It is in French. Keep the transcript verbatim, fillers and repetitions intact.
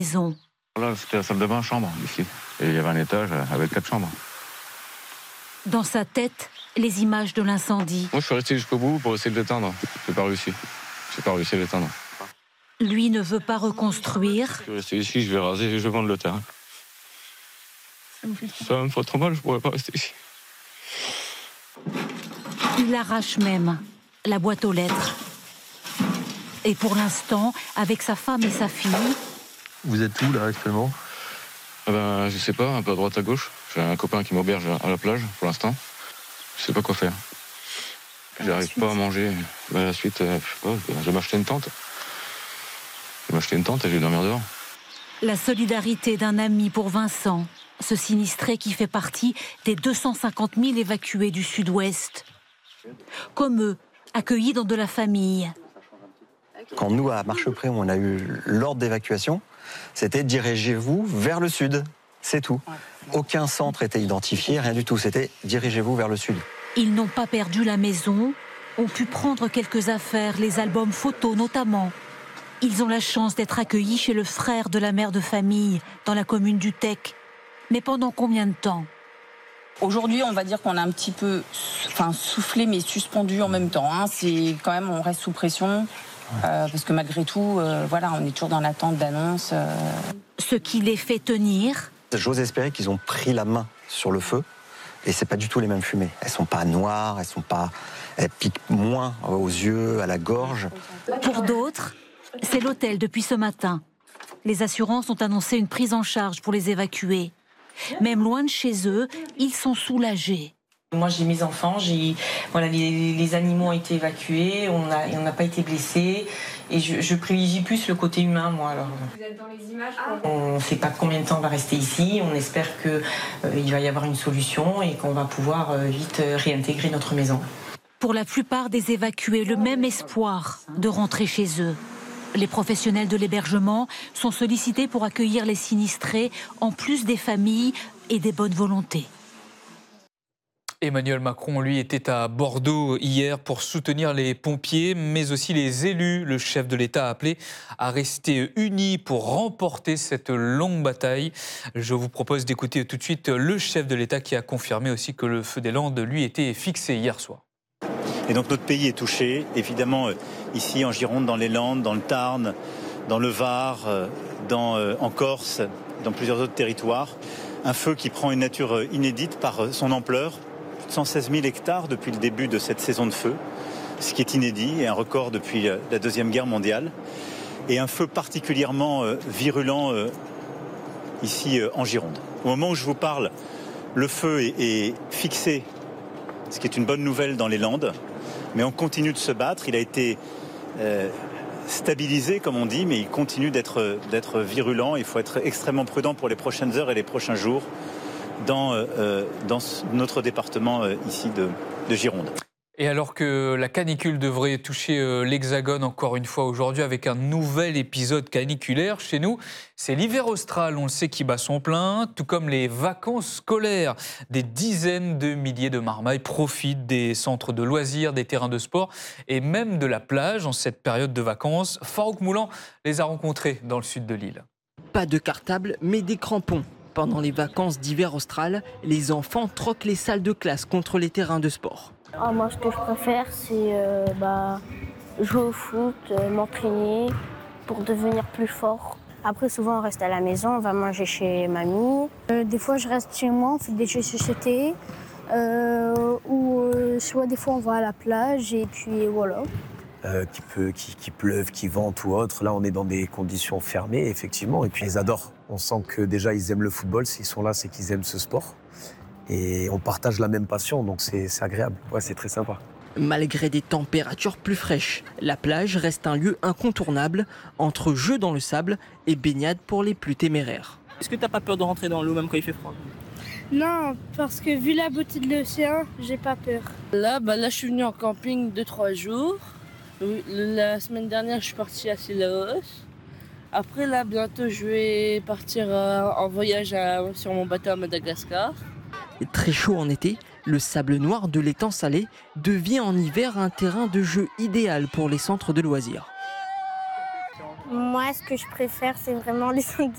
maison. Là, c'était la salle de bain, chambre, ici. Et il y avait un étage avec quatre chambres. Dans sa tête, les images de l'incendie. Moi, je suis resté jusqu'au bout pour essayer de l'éteindre. J'ai pas réussi. J'ai pas réussi à l'éteindre. Lui ne veut pas reconstruire. Je vais rester ici, je vais raser, je vais vendre le terrain. Ça me fait trop mal, je pourrais pas rester ici. Il arrache même la boîte aux lettres. Et pour l'instant, avec sa femme et sa fille... Vous êtes où là actuellement? Ah ben, je sais pas, un peu à droite à gauche. J'ai un copain qui m'auberge à la plage pour l'instant. Je sais pas quoi faire. J'arrive pas à manger. Ben, la suite, euh, je sais pas, je vais m'acheter une tente. Je vais m'acheter une tente et je vais dormir dehors. La solidarité d'un ami pour Vincent, ce sinistré qui fait partie des deux cent cinquante mille évacués du sud-ouest. Comme eux, accueillis dans de la famille. Quand nous, à Marchepré, on a eu l'ordre d'évacuation, c'était dirigez-vous vers le sud. C'est tout. Aucun centre était identifié, rien du tout. C'était dirigez-vous vers le sud. Ils n'ont pas perdu la maison, ont pu prendre quelques affaires, les albums photos notamment. Ils ont la chance d'être accueillis chez le frère de la mère de famille, dans la commune du Tech. Mais pendant combien de temps? Aujourd'hui, on va dire qu'on a un petit peu enfin, soufflé, mais suspendu en même temps. Hein. C'est quand même, on reste sous pression. Euh, parce que malgré tout, euh, voilà, on est toujours dans l'attente d'annonces. Euh... Ce qui les fait tenir. J'ose espérer qu'ils ont pris la main sur le feu, et c'est pas du tout les mêmes fumées. Elles sont pas noires, elles sont pas, elles piquent moins aux yeux, à la gorge. Pour d'autres, c'est l'hôtel depuis ce matin. Les assurances ont annoncé une prise en charge pour les évacuer. Même loin de chez eux, ils sont soulagés. Moi, j'ai mes enfants, j'ai, voilà, les, les animaux ont été évacués, on n'a on n'a pas été blessés. Et je, je privilégie plus le côté humain, moi. Alors, vous êtes dans les images? On ne sait pas combien de temps on va rester ici. On espère qu'il euh, va y avoir une solution et qu'on va pouvoir euh, vite euh, réintégrer notre maison. Pour la plupart des évacués, le même espoir de rentrer chez eux. Les professionnels de l'hébergement sont sollicités pour accueillir les sinistrés, en plus des familles et des bonnes volontés. Emmanuel Macron, lui, était à Bordeaux hier pour soutenir les pompiers, mais aussi les élus. Le chef de l'État a appelé à rester unis pour remporter cette longue bataille. Je vous propose d'écouter tout de suite le chef de l'État qui a confirmé aussi que le feu des Landes, lui, était fixé hier soir. Et donc notre pays est touché, évidemment, ici en Gironde, dans les Landes, dans le Tarn, dans le Var, dans, en Corse, dans plusieurs autres territoires. Un feu qui prend une nature inédite par son ampleur. cent seize mille hectares depuis le début de cette saison de feu, ce qui est inédit et un record depuis la Deuxième Guerre mondiale. Et un feu particulièrement virulent ici en Gironde. Au moment où je vous parle, le feu est, est fixé, ce qui est une bonne nouvelle dans les Landes, mais on continue de se battre. Il a été euh, stabilisé, comme on dit, mais il continue d'être, d'être virulent. Il faut être extrêmement prudent pour les prochaines heures et les prochains jours. Dans, euh, dans notre département euh, ici de, de Gironde. Et alors que la canicule devrait toucher euh, l'Hexagone encore une fois aujourd'hui avec un nouvel épisode caniculaire, chez nous, c'est l'hiver austral, on le sait, qui bat son plein, tout comme les vacances scolaires. Des dizaines de milliers de marmailles profitent des centres de loisirs, des terrains de sport et même de la plage en cette période de vacances. Farouk Moulan les a rencontrés dans le sud de l'île. Pas de cartable, mais des crampons. Pendant les vacances d'hiver austral, les enfants troquent les salles de classe contre les terrains de sport. Ah, moi, ce que je préfère, c'est euh, bah, jouer au foot, euh, m'entraîner pour devenir plus fort. Après, souvent, on reste à la maison, on va manger chez mamie. Euh, des fois, je reste chez moi, on fait des jeux de société. Euh, ou euh, soit des fois, on va à la plage et puis voilà. Euh, qui peut, qui, qui pleuve, qui vente ou autre. Là, on est dans des conditions fermées, effectivement. Et puis, ils adorent. On sent que déjà, ils aiment le football. S'ils sont là, c'est qu'ils aiment ce sport. Et on partage la même passion, donc c'est, c'est agréable. Ouais, c'est très sympa. Malgré des températures plus fraîches, la plage reste un lieu incontournable entre jeux dans le sable et baignade pour les plus téméraires. Est-ce que t'as pas peur de rentrer dans l'eau même quand il fait froid? Non, parce que vu la beauté de l'océan, j'ai pas peur. Là, bah là, je suis venu en camping deux trois jours. La semaine dernière, je suis partie à Sillaos. Après, là, bientôt, je vais partir en voyage à, sur mon bateau à Madagascar. Très chaud en été, le sable noir de l'étang salé devient en hiver un terrain de jeu idéal pour les centres de loisirs. Moi, ce que je préfère, c'est vraiment les centres